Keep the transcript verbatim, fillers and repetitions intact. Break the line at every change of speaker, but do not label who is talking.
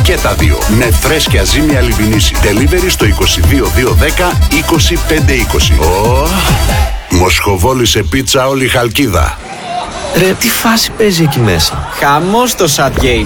Και τα δύο. Με φρέσκια ζύμια λιβινίση. Delivery στο είκοσι δύο δύο δέκα είκοσι πέντε είκοσι. Oh. Μοσχοβόλη σε πίτσα όλη Χαλκίδα.
Ρε, τι φάση παίζει εκεί μέσα?
Χαμός στο Sat Game.